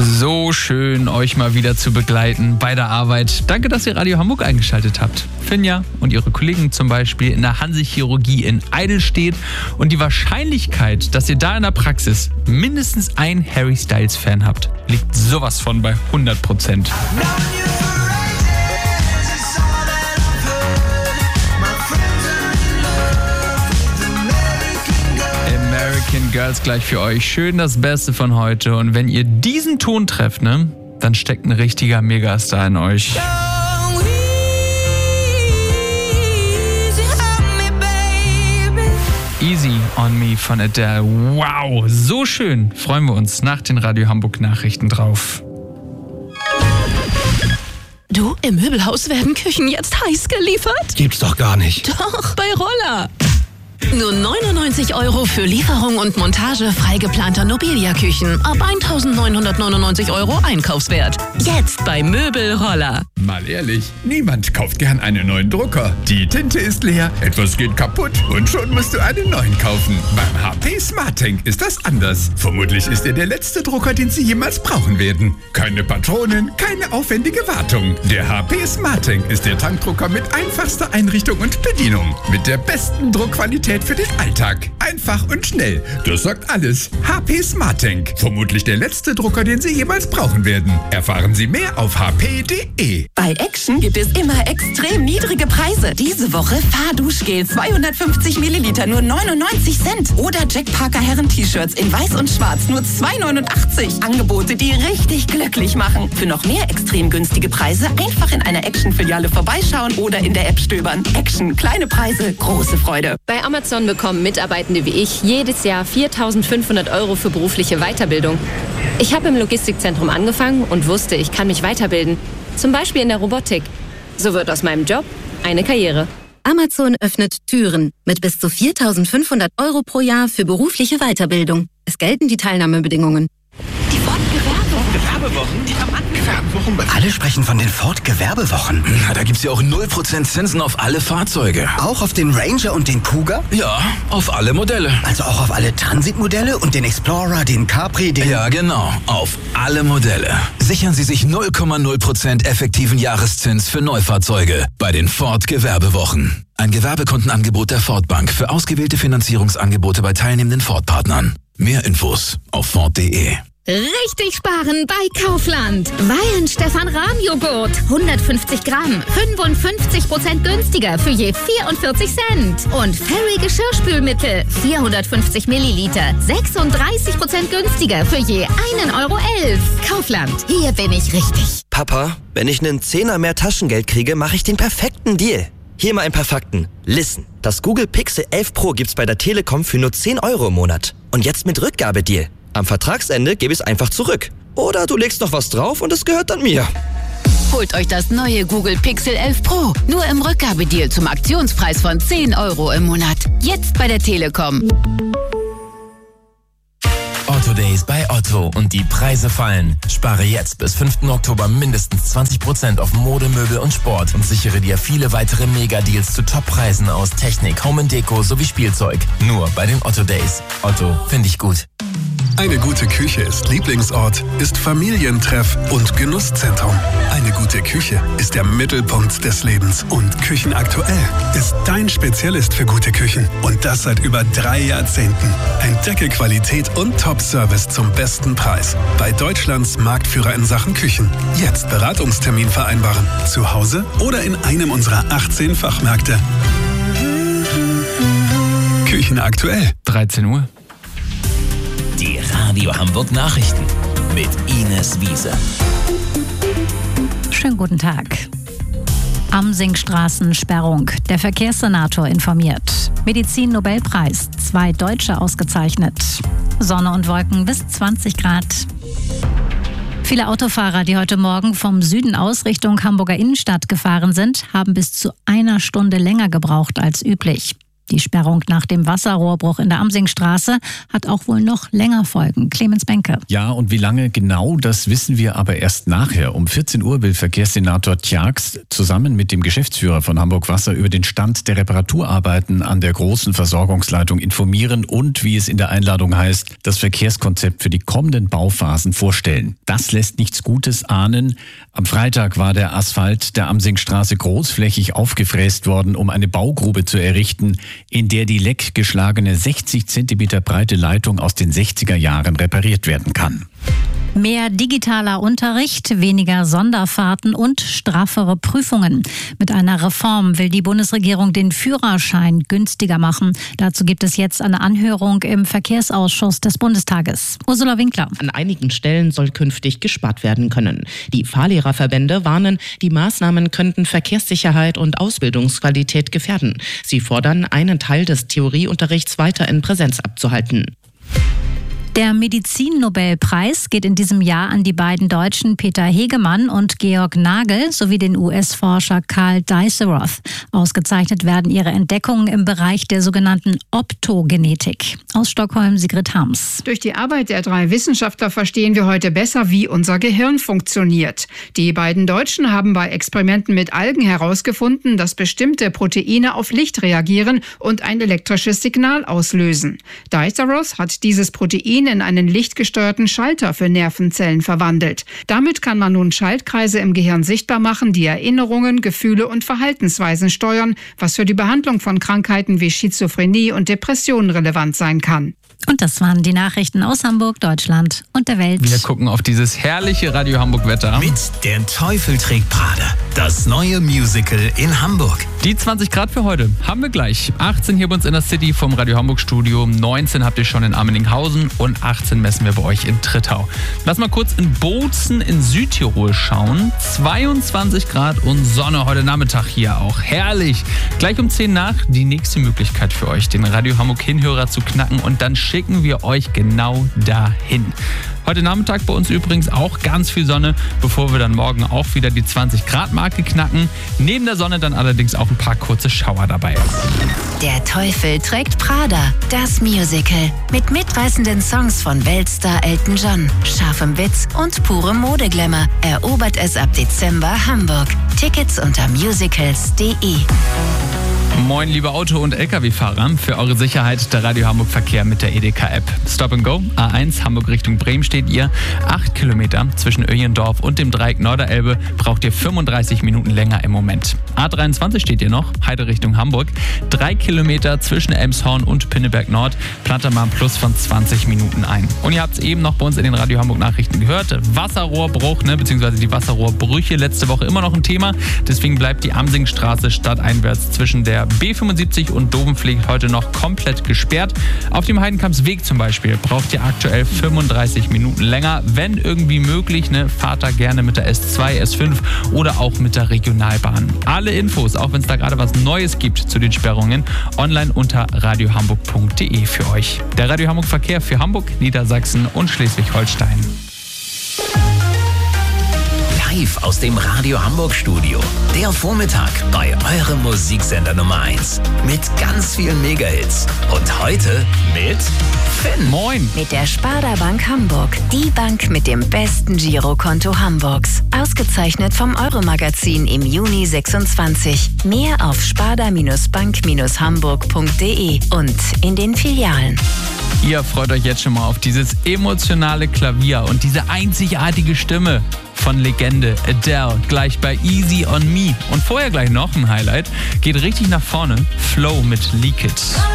So schön, euch mal wieder zu begleiten bei der Arbeit. Danke, dass ihr Radio Hamburg eingeschaltet habt. Finja und ihre Kollegen zum Beispiel in der Hanse-Chirurgie in Eidelstedt. Und die Wahrscheinlichkeit, dass ihr da in der Praxis mindestens einen Harry Styles-Fan habt, liegt sowas von bei 100%. American Girls gleich für euch. Schön das Beste von heute. Und wenn ihr diesen Ton trefft, ne, dann steckt ein richtiger Megastar in euch. Easy on Me von Adele. Wow, so schön. Freuen wir uns nach den Radio Hamburg Nachrichten drauf. Du, im Möbelhaus werden Küchen jetzt heiß geliefert? Gibt's doch gar nicht. Doch, bei Roller. Nur 99 € für Lieferung und Montage frei geplanter Nobilia-Küchen. Ab 1.999 € Einkaufswert. Jetzt bei Möbelroller. Mal ehrlich, niemand kauft gern einen neuen Drucker. Die Tinte ist leer, etwas geht kaputt und schon musst du einen neuen kaufen. Beim HP SmartTank ist das anders. Vermutlich ist er der letzte Drucker, den Sie jemals brauchen werden. Keine Patronen, keine aufwendige Wartung. Der HP SmartTank ist der Tankdrucker mit einfachster Einrichtung und Bedienung. Mit der besten Druckqualität für den Alltag. Einfach und schnell. Das sagt alles. HP SmartTank. Vermutlich der letzte Drucker, den Sie jemals brauchen werden. Erfahren Sie mehr auf hp.de. Bei Action gibt es immer extrem niedrige Preise. Diese Woche Fahrduschgel 250 Milliliter nur 99 Cent. Oder Jack Parker Herren-T-Shirts in weiß und schwarz nur 2,89. Angebote, die richtig glücklich machen. Für noch mehr extrem günstige Preise einfach in einer Action-Filiale vorbeischauen oder in der App stöbern. Action, kleine Preise, große Freude. Bei Amazon bekommen Mitarbeitende wie ich jedes Jahr 4.500 € für berufliche Weiterbildung. Ich habe im Logistikzentrum angefangen und wusste, ich kann mich weiterbilden. Zum Beispiel in der Robotik. So wird aus meinem Job eine Karriere. Amazon öffnet Türen mit bis zu 4.500 € pro Jahr für berufliche Weiterbildung. Es gelten die Teilnahmebedingungen. Die Ford-Gewerbewochen, die haben angefangen. Alle sprechen von den Ford-Gewerbewochen. Na, da gibt's ja auch 0% Zinsen auf alle Fahrzeuge. Auch auf den Ranger und den Cougar? Ja, auf alle Modelle. Also auch auf alle Transitmodelle und den Explorer, den Capri, den... Ja, genau. Auf alle Modelle. Sichern Sie sich 0,0% effektiven Jahreszins für Neufahrzeuge bei den Ford-Gewerbewochen. Ein Gewerbekundenangebot der Ford Bank für ausgewählte Finanzierungsangebote bei teilnehmenden Ford-Partnern. Mehr Infos auf Ford.de. Richtig sparen bei Kaufland. Weihen Stefan Rahm Joghurt. 150 Gramm. 55% günstiger für je 44 Cent. Und Fairy Geschirrspülmittel. 450 Milliliter. 36% günstiger für je 1,11 €. Kaufland. Hier bin ich richtig. Papa, wenn ich einen Zehner mehr Taschengeld kriege, mache ich den perfekten Deal. Hier mal ein paar Fakten. Listen, das Google Pixel 11 Pro gibt's bei der Telekom für nur 10 € im Monat. Und jetzt mit Rückgabedeal. Am Vertragsende gebe ich es einfach zurück. Oder du legst noch was drauf und es gehört dann mir. Holt euch das neue Google Pixel 11 Pro. Nur im Rückgabedeal zum Aktionspreis von 10 € im Monat. Jetzt bei der Telekom. Otto Days bei Otto und die Preise fallen. Spare jetzt bis 5. Oktober mindestens 20% auf Mode, Möbel und Sport und sichere dir viele weitere Mega-Deals zu Top-Preisen aus Technik, Home & Deko sowie Spielzeug. Nur bei den Otto Days. Otto, finde ich gut. Eine gute Küche ist Lieblingsort, ist Familientreff und Genusszentrum. Eine gute Küche ist der Mittelpunkt des Lebens und Küchenaktuell ist dein Spezialist für gute Küchen. Und das seit über 3 Jahrzehnten. Entdecke Qualität und Top-Service zum besten Preis. Bei Deutschlands Marktführer in Sachen Küchen. Jetzt Beratungstermin vereinbaren. Zu Hause oder in einem unserer 18 Fachmärkte. Küchenaktuell. 13 Uhr. Die Radio Hamburg Nachrichten mit Ines Wiese. Schönen guten Tag. Amsingstraßensperrung. Der Verkehrssenator informiert. Medizin-Nobelpreis. 2 Deutsche ausgezeichnet. Sonne und Wolken bis 20 Grad. Viele Autofahrer, die heute Morgen vom Süden aus Richtung Hamburger Innenstadt gefahren sind, haben bis zu 1 Stunde länger gebraucht als üblich. Die Sperrung nach dem Wasserrohrbruch in der Amsingstraße hat auch wohl noch länger Folgen. Clemens Benke. Ja, und wie lange genau, das wissen wir aber erst nachher. Um 14 Uhr will Verkehrssenator Tjax zusammen mit dem Geschäftsführer von Hamburg Wasser über den Stand der Reparaturarbeiten an der großen Versorgungsleitung informieren und, wie es in der Einladung heißt, das Verkehrskonzept für die kommenden Bauphasen vorstellen. Das lässt nichts Gutes ahnen. Am Freitag war der Asphalt der Amsingstraße großflächig aufgefräst worden, um eine Baugrube zu errichten, in der die leckgeschlagene 60 Zentimeter breite Leitung aus den 60er Jahren repariert werden kann. Mehr digitaler Unterricht, weniger Sonderfahrten und straffere Prüfungen. Mit einer Reform will die Bundesregierung den Führerschein günstiger machen. Dazu gibt es jetzt eine Anhörung im Verkehrsausschuss des Bundestages. Ursula Winkler. An einigen Stellen soll künftig gespart werden können. Die Fahrlehrerverbände warnen, die Maßnahmen könnten Verkehrssicherheit und Ausbildungsqualität gefährden. Sie fordern, einen Teil des Theorieunterrichts weiter in Präsenz abzuhalten. Der Medizin-Nobelpreis geht in diesem Jahr an die beiden Deutschen Peter Hegemann und Georg Nagel sowie den US-Forscher Karl Dijsselroth. Ausgezeichnet werden ihre Entdeckungen im Bereich der sogenannten Optogenetik. Aus Stockholm Sigrid Harms. Durch die Arbeit der 3 Wissenschaftler verstehen wir heute besser, wie unser Gehirn funktioniert. Die beiden Deutschen haben bei Experimenten mit Algen herausgefunden, dass bestimmte Proteine auf Licht reagieren und ein elektrisches Signal auslösen. Dijsselroth hat dieses Protein in einen lichtgesteuerten Schalter für Nervenzellen verwandelt. Damit kann man nun Schaltkreise im Gehirn sichtbar machen, die Erinnerungen, Gefühle und Verhaltensweisen steuern, was für die Behandlung von Krankheiten wie Schizophrenie und Depressionen relevant sein kann. Und das waren die Nachrichten aus Hamburg, Deutschland und der Welt. Wir gucken auf dieses herrliche Radio Hamburg-Wetter. Mit Der Teufel trägt Prada. Das neue Musical in Hamburg. Die 20 Grad für heute haben wir gleich. 18 hier bei uns in der City vom Radio Hamburg Studio. 19 habt ihr schon in Armeninghausen und 18 messen wir bei euch in Trittau. Lass mal kurz in Bozen in Südtirol schauen. 22 Grad und Sonne heute Nachmittag hier auch. Herrlich. Gleich um 10 nach die nächste Möglichkeit für euch, den Radio Hamburg Hinhörer zu knacken, und dann schicken wir euch genau dahin. Heute Nachmittag bei uns übrigens auch ganz viel Sonne, bevor wir dann morgen auch wieder die 20-Grad-Marke knacken. Neben der Sonne dann allerdings auch ein paar kurze Schauer dabei. Der Teufel trägt Prada, das Musical. Mit mitreißenden Songs von Weltstar Elton John, scharfem Witz und purem Modeglamour erobert es ab Dezember Hamburg. Tickets unter musicals.de. Moin, liebe Auto- und Lkw-Fahrer. Für eure Sicherheit der Radio Hamburg Verkehr mit der EDK-App. Stop and Go, A1 Hamburg Richtung Bremen steht ihr. 8 Kilometer zwischen Öjendorf und dem Dreieck Norderelbe braucht ihr 35 Minuten länger im Moment. A23 steht ihr noch, Heide Richtung Hamburg. 3 Kilometer zwischen Elmshorn und Pinneberg Nord plant ihr mal ein Plus von 20 Minuten ein. Und ihr habt es eben noch bei uns in den Radio Hamburg Nachrichten gehört. Wasserrohrbruch, beziehungsweise die Wasserrohrbrüche letzte Woche immer noch ein Thema. Deswegen bleibt die Amsingstraße stadteinwärts zwischen der B75 und Dobenpflegt heute noch komplett gesperrt. Auf dem Heidenkampsweg zum Beispiel braucht ihr aktuell 35 Minuten länger. Wenn irgendwie möglich, fahrt da gerne mit der S2, S5 oder auch mit der Regionalbahn. Alle Infos, auch wenn es da gerade was Neues gibt zu den Sperrungen, online unter radiohamburg.de für euch. Der Radio Hamburg Verkehr für Hamburg, Niedersachsen und Schleswig-Holstein. Live aus dem Radio Hamburg Studio. Der Vormittag bei eurem Musiksender Nummer 1. Mit ganz vielen Megahits. Und heute mit Finn. Moin. Mit der Sparda Bank Hamburg. Die Bank mit dem besten Girokonto Hamburgs. Ausgezeichnet vom Euromagazin im Juni 26. Mehr auf sparda-bank-hamburg.de und in den Filialen. Ihr freut euch jetzt schon mal auf dieses emotionale Klavier und diese einzigartige Stimme von Legende Adele, gleich bei Easy on Me. Und vorher gleich noch ein Highlight, geht richtig nach vorne, Flow mit Leak It.